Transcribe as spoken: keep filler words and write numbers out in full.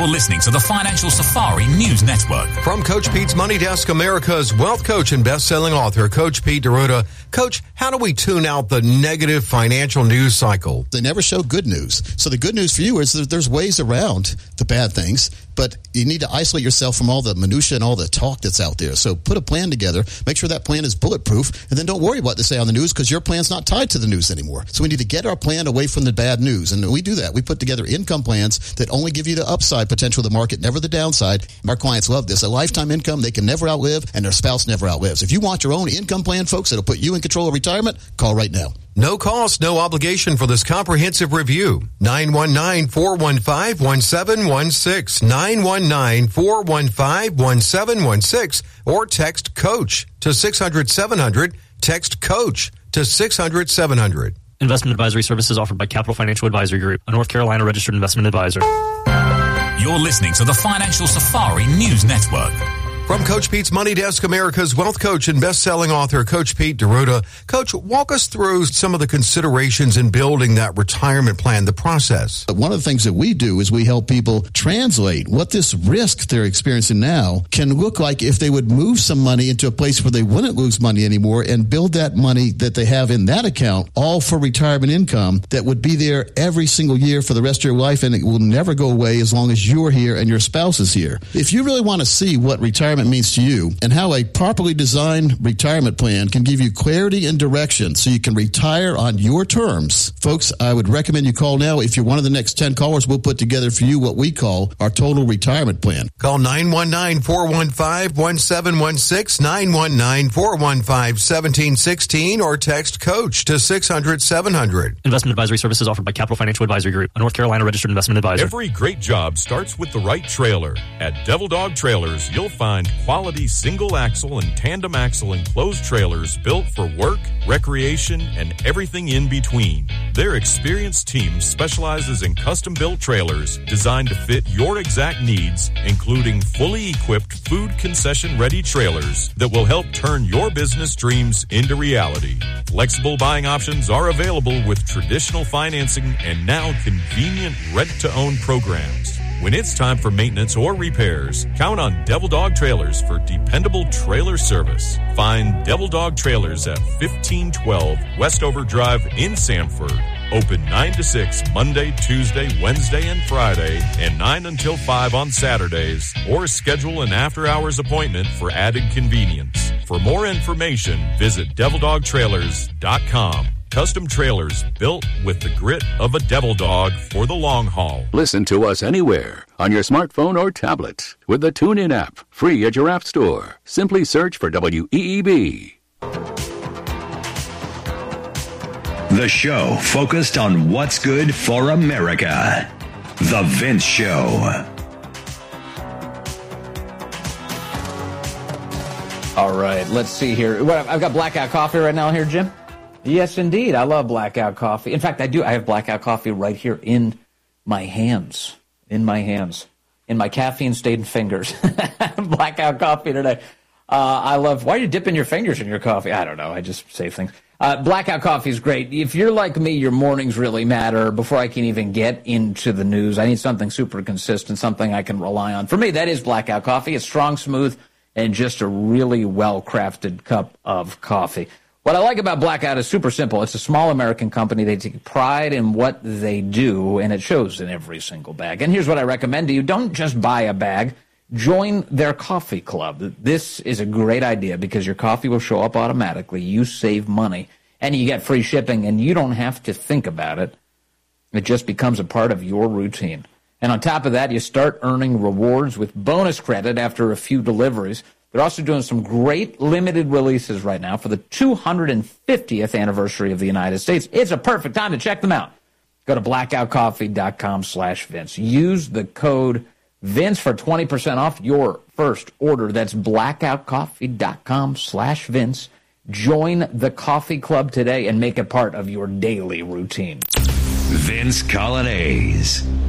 You're listening to the Financial Safari News Network. From Coach Pete's Money Desk, America's wealth coach and best-selling author, Coach Pete D'Arruda. Coach, how do we tune out the negative financial news cycle? They never show good news. So the good news for you is that there's ways around the bad things, but you need to isolate yourself from all the minutia and all the talk that's out there. So put a plan together, make sure that plan is bulletproof, and then don't worry about what they say on the news because your plan's not tied to the news anymore. So we need to get our plan away from the bad news, and we do that. We put together income plans that only give you the upside potential of the market, never the downside. Our clients love this. A lifetime income they can never outlive, and their spouse never outlives. If you want your own income plan, folks, that'll put you in control of retirement, call right now. No cost, no obligation for this comprehensive review. nine one nine, four one five, one seven one six. nine one nine, four one five, one seven one six. Or text COACH to six hundred, seven hundred. Text COACH to six hundred, seven hundred. Investment advisory services offered by Capital Financial Advisory Group, a North Carolina registered investment advisor. You're listening to the Financial Safari News Network. From Coach Pete's Money Desk, America's wealth coach and best-selling author, Coach Pete D'Arruda. Coach, walk us through some of the considerations in building that retirement plan, the process. One of the things that we do is we help people translate what this risk they're experiencing now can look like if they would move some money into a place where they wouldn't lose money anymore and build that money that they have in that account all for retirement income that would be there every single year for the rest of your life, and it will never go away as long as you're here and your spouse is here. If you really want to see what retirement means to you and how a properly designed retirement plan can give you clarity and direction so you can retire on your terms, folks, I would recommend you call now. If you're one of the next ten callers, we'll put together for you what we call our total retirement plan. Call nine one nine, four one five, one seven one six, nine one nine, four one five, one seven one six, or text COACH to six hundred, seven hundred. Investment advisory services offered by Capital Financial Advisory Group, a North Carolina registered investment advisor. Every great job starts with the right trailer. At Devil Dog Trailers, you'll find quality single axle and tandem axle enclosed trailers built for work, recreation, and everything in between. Their experienced team specializes in custom-built trailers designed to fit your exact needs, including fully equipped food concession-ready trailers that will help turn your business dreams into reality. Flexible buying options are available with traditional financing and now convenient rent-to-own programs. When it's time for maintenance or repairs, count on Devil Dog Trailers for dependable trailer service. Find Devil Dog Trailers at fifteen twelve Westover Drive in Sanford. Open nine to six Monday, Tuesday, Wednesday, and Friday, and nine until five on Saturdays, or schedule an after-hours appointment for added convenience. For more information, visit devil dog trailers dot com. Custom trailers built with the grit of a devil dog for the long haul. Listen to us anywhere on your smartphone or tablet with the TuneIn app, free at your app store. Simply search for W E E B. The show focused on what's good for America. The Vince Show. All right, let's see here. What, I've got Blackout Coffee right now here, Jim. Yes, indeed. I love Blackout Coffee. In fact, I do. I have Blackout Coffee right here in my hands. In my hands. In my caffeine-stained fingers. Blackout Coffee today. Uh, I love... Why are you dipping your fingers in your coffee? I don't know. I just say things. Uh, Blackout Coffee is great. If you're like me, your mornings really matter. Before I can even get into the news, I need something super consistent, something I can rely on. For me, that is Blackout Coffee. It's strong, smooth, and just a really well-crafted cup of coffee. What I like about Blackout is super simple. It's a small American company. They take pride in what they do, and it shows in every single bag. And here's what I recommend to you. Don't just buy a bag. Join their coffee club. This is a great idea because your coffee will show up automatically. You save money, and you get free shipping, and you don't have to think about it. It just becomes a part of your routine. And on top of that, you start earning rewards with bonus credit after a few deliveries. They're also doing some great limited releases right now for the two hundred fiftieth anniversary of the United States. It's a perfect time to check them out. Go to blackout coffee dot com slash Vince. Use the code Vince for twenty percent off your first order. That's blackout coffee dot com slash Vince. Join the coffee club today and make it part of your daily routine. Vince Coglianese.